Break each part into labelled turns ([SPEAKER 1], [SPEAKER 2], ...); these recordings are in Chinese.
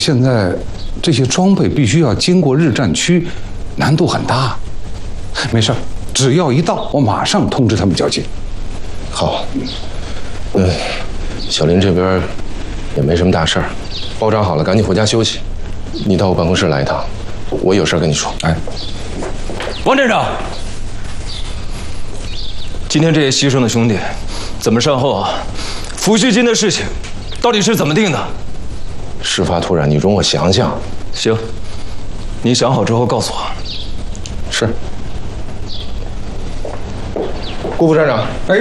[SPEAKER 1] 现在这些装备必须要经过日战区，难度很大。没事，只要一到，我马上通知他们交接。
[SPEAKER 2] 好，小林这边也没什么大事儿，包扎好了，赶紧回家休息。你到我办公室来一趟，我有事跟你说。
[SPEAKER 1] 哎，
[SPEAKER 3] 王站长，今天这些牺牲的兄弟，怎么善后啊？抚恤金的事情，到底是怎么定的？
[SPEAKER 2] 事发突然，你容我想想。
[SPEAKER 3] 行，你想好之后告诉我。
[SPEAKER 2] 是。顾副站长，
[SPEAKER 1] 哎，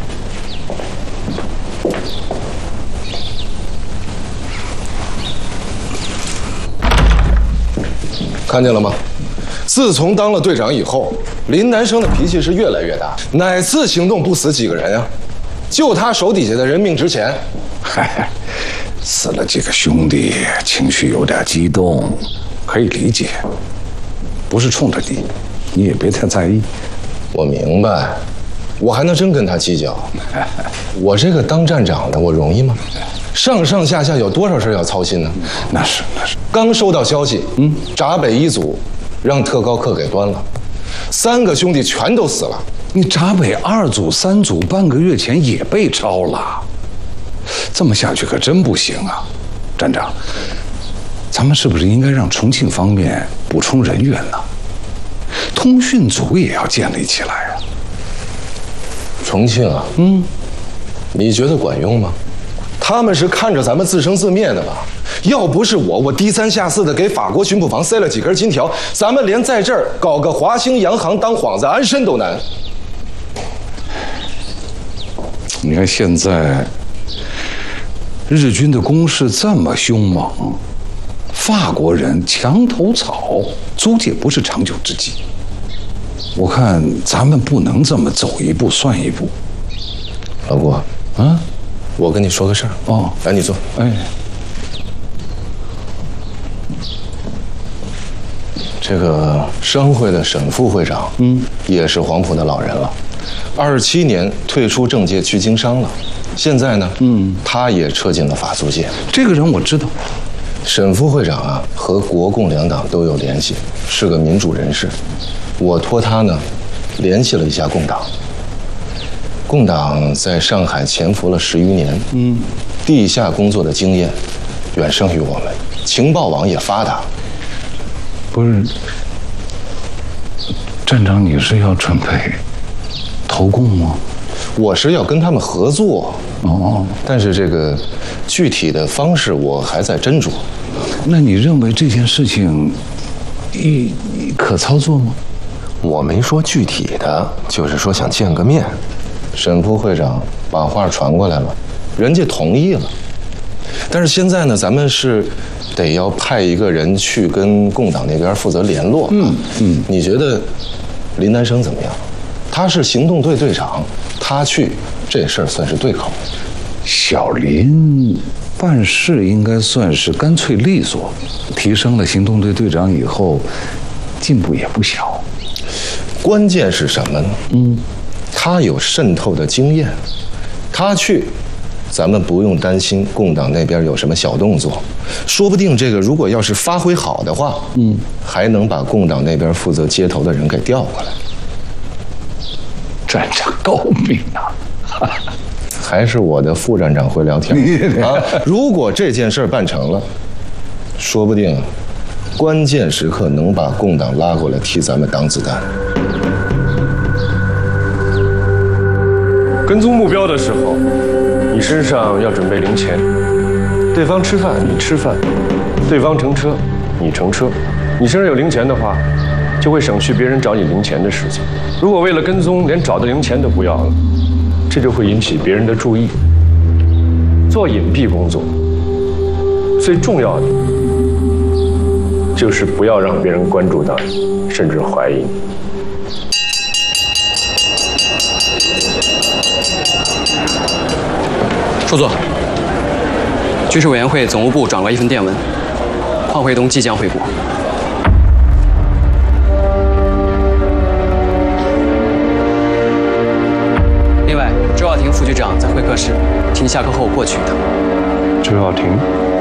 [SPEAKER 2] 看见了吗？自从当了队长以后，林南生的脾气是越来越大。哪次行动不死几个人啊？就他手底下的人命值钱。
[SPEAKER 1] 嗨，死了几个兄弟，情绪有点激动，可以理解。不是冲着你，你也别太在意。
[SPEAKER 2] 我明白，我还能真跟他计较？我这个当站长的，我容易吗？上上下下有多少事要操心呢？
[SPEAKER 1] 那是。
[SPEAKER 2] 刚收到消息，闸北一组让特高课给端了，3个兄弟全都死了。
[SPEAKER 1] 你闸北2组、3组半个月前也被抄了，这么下去可真不行啊！站长，咱们是不是应该让重庆方面补充人员呢？通讯组也要建立起来啊！
[SPEAKER 2] 重庆啊，你觉得管用吗？他们是看着咱们自生自灭的吧？要不是我低三下四的给法国巡捕房塞了几根金条，咱们连在这儿搞个华兴洋行当幌子安身都难。
[SPEAKER 1] 你看现在日军的攻势这么凶猛，法国人墙头草，租借不是长久之计。我看咱们不能这么走一步算一步。
[SPEAKER 2] 老郭，我跟你说个事儿。
[SPEAKER 1] 哦，
[SPEAKER 2] 来，你坐。
[SPEAKER 1] 哎，
[SPEAKER 2] 这个商会的沈副会长，也是黄埔的老人了，27年退出政界去经商了，现在呢，他也撤进了法租界。
[SPEAKER 1] 这个人我知道。
[SPEAKER 2] 沈副会长啊，和国共两党都有联系，是个民主人士。我托他呢，联系了一下共党。共党在上海潜伏了10余年，地下工作的经验远胜于我们，情报网也发达。
[SPEAKER 1] 不是，站长，你是要准备投共吗？
[SPEAKER 2] 我是要跟他们合作。但是这个具体的方式我还在斟酌。
[SPEAKER 1] 那你认为这件事情可操作吗？
[SPEAKER 2] 我没说具体的，就是说想见个面。沈副会长把话传过来了，人家同意了。但是现在呢，咱们是得要派一个人去跟共党那边负责联络。你觉得林南生怎么样？他是行动队队长，他去这事儿算是对口。
[SPEAKER 1] 小林办事应该算是干脆利索，提升了行动队队长以后，进步也不小。
[SPEAKER 2] 关键是什么呢？他有渗透的经验，他去，咱们不用担心共党那边有什么小动作，说不定这个如果要是发挥好的话，还能把共党那边负责接头的人给调过来。
[SPEAKER 1] 站长高明啊！
[SPEAKER 2] 还是我的副站长会聊天啊！如果这件事办成了，说不定关键时刻能把共党拉过来替咱们挡子弹。
[SPEAKER 4] 跟踪目标的时候，你身上要准备零钱。对方吃饭，你吃饭；对方乘车，你乘车。你身上有零钱的话，就会省去别人找你零钱的时间。如果为了跟踪连找的零钱都不要了，这就会引起别人的注意。做隐蔽工作，最重要的就是不要让别人关注到你，甚至怀疑你。
[SPEAKER 5] 副座，军事委员会总务部转过一份电文，邝惠东即将回国。另外，周耀庭副局长在会客室，请你下课后过去一趟。
[SPEAKER 4] 周耀庭。